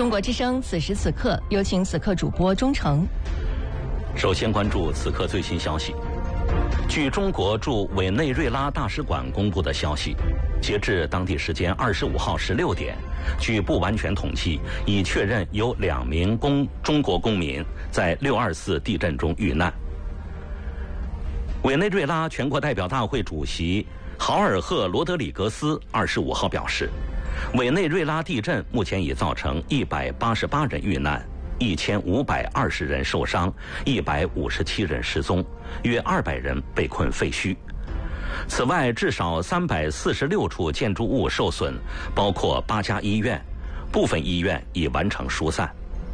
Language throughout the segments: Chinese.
中国之声此时此刻，有请此刻主播钟诚。 首先关注此刻最新消息。据中国驻委内瑞拉大使馆公布的消息，截至当地时间25号16点，据不完全统计，已确认有2名中国公民在624地震中遇难。委内瑞拉全国代表大会主席豪尔赫·罗德里格斯25号表示，委内瑞拉地震目前已造成188人遇难，1520人受伤，157人失踪，约200人被困废墟。此外，至少346处建筑物受损，包括8家医院，部分医院已完成疏散。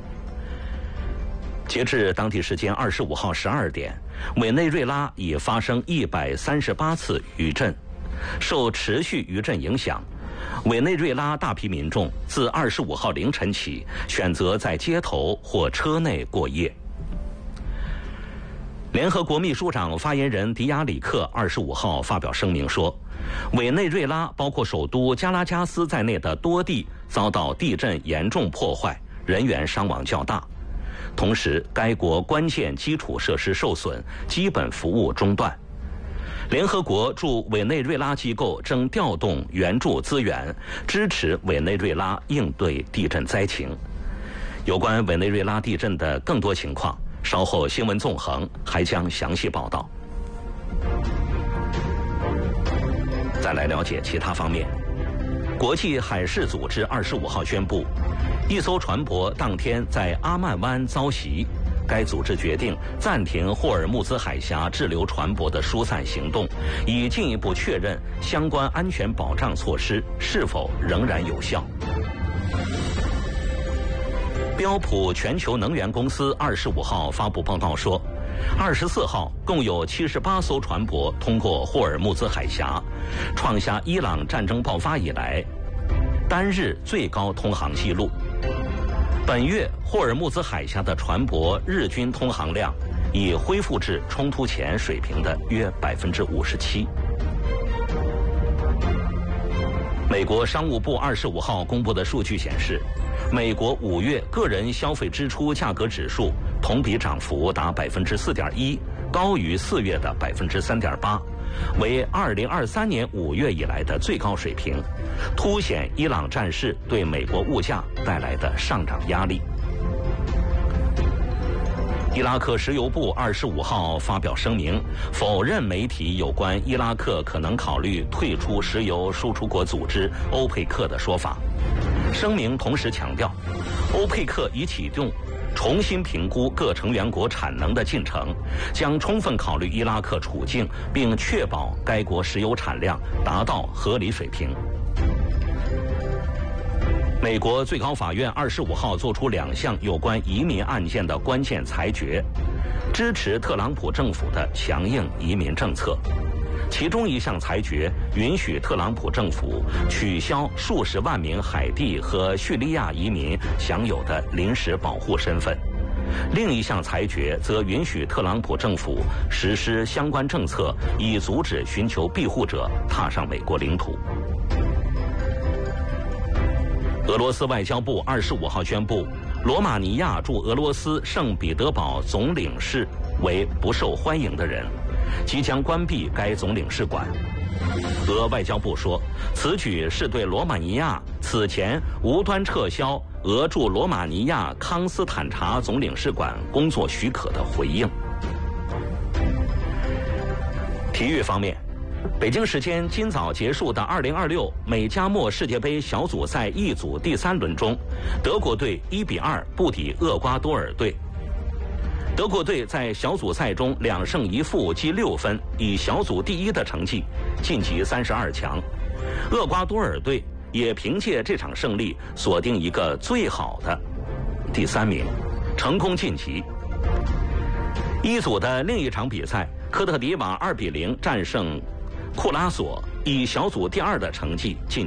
截至当地时间25号12点，委内瑞拉已发生138次余震。受持续余震影响，委内瑞拉大批民众自25号凌晨起选择在街头或车内过夜。联合国秘书长发言人迪亚里克25号发表声明说，委内瑞拉包括首都加拉加斯在内的多地遭到地震严重破坏，人员伤亡较大。同时，该国关键基础设施受损，基本服务中断。联合国驻委内瑞拉机构正调动援助资源，支持委内瑞拉应对地震灾情。有关委内瑞拉地震的更多情况，稍后新闻纵横还将详细报道。再来了解其他方面。国际海事组织25号宣布，一艘船舶当天在阿曼湾遭袭，该组织决定暂停霍尔木兹海峡滞留船舶的疏散行动，以进一步确认相关安全保障措施是否仍然有效。标普全球能源公司25号发布报告说，24号共有78艘船舶通过霍尔木兹海峡，创下伊朗战争爆发以来单日最高通航纪录。本月霍尔木兹海峡的船舶日均通航量已恢复至冲突前水平的约57%。美国商务部25号公布的数据显示，美国5月个人消费支出价格指数同比涨幅达4.1%，高于4月的3.8%，为2023年5月以来的最高水平，凸显伊朗战事对美国物价带来的上涨压力。伊拉克石油部25号发表声明，否认媒体有关伊拉克可能考虑退出石油输出国组织欧佩克的说法。声明同时强调，欧佩克已启动重新评估各成员国产能的进程，将充分考虑伊拉克处境，并确保该国石油产量达到合理水平。美国最高法院25号作出2项有关移民案件的关键裁决，支持特朗普政府的强硬移民政策。其中一项裁决允许特朗普政府取消数十万名海地和叙利亚移民享有的临时保护身份，另一项裁决则允许特朗普政府实施相关政策，以阻止寻求庇护者踏上美国领土。俄罗斯外交部25号宣布，罗马尼亚驻俄罗斯圣彼得堡总领事为不受欢迎的人，即将关闭该总领事馆。俄外交部说，此举是对罗马尼亚此前无端撤销俄驻罗马尼亚康斯坦察总领事馆工作许可的回应。体育方面，北京时间今早结束的2026美加墨世界杯小组赛 E 组第3轮中，德国队1-2不敌厄瓜多尔队。德国队在小组赛中2胜1负积6分，以小组第1的成绩晋级32强。厄瓜多尔队也凭借这场胜利锁定一个最好的第3名，成功晋级。一组的另一场比赛，科特迪瓦2-0战胜库拉索，以小组第2的成绩晋级。